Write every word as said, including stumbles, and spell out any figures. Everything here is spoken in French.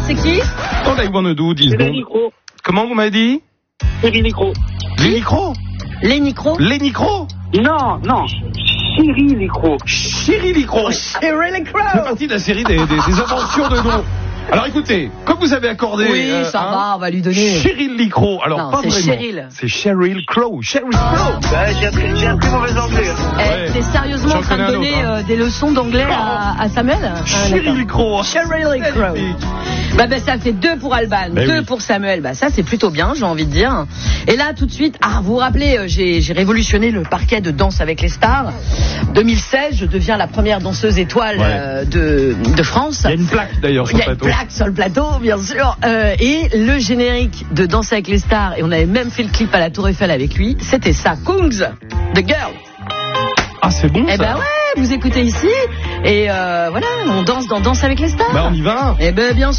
c'est qui? All I wanna do, dix C'est les secondes. micros. Comment vous m'avez dit? C'est les micros. Les micros? Les micros? Les micros? Non, non. Chérie Licro. Chérie Licro. Chérie Licro. C'est parti de la série des, des, des inventions de noms. Alors écoutez, comme vous avez accordé... Oui, euh, ça hein, va, on va lui donner. Cheryl Licro. Alors Non, pas c'est vraiment. Cheryl. C'est Cheryl Crow. Cheryl Crow. Ouais, j'ai appris, j'ai appris mauvais anglais. Eh, Ouais. t'es sérieusement J'en en train de connais un donner autre, hein. euh, des leçons d'anglais à, à Samuel? Ah, Cheryl Crow. Cheryl Crow. Bah, bah ça fait deux pour Alban, Ben deux oui. pour Samuel. Bah ça c'est plutôt bien, j'ai envie de dire. Et là tout de suite, ah vous vous rappelez, euh, j'ai, j'ai révolutionné le parquet de Danse avec les stars. deux mille seize, je deviens la première danseuse étoile Ouais. euh, de, de France. Il y a une plaque d'ailleurs sur Il y le a une plateau. plaque sur le plateau, bien sûr. Euh, et le générique de Danse avec les stars, et on avait même fait le clip à la Tour Eiffel avec lui, c'était ça, Kungs, The Girl. Ah c'est bon Eh ça. ben ouais, vous écoutez ici, et euh, voilà, on danse dans Danse avec les stars. Bah on y va. Eh ben bien sûr.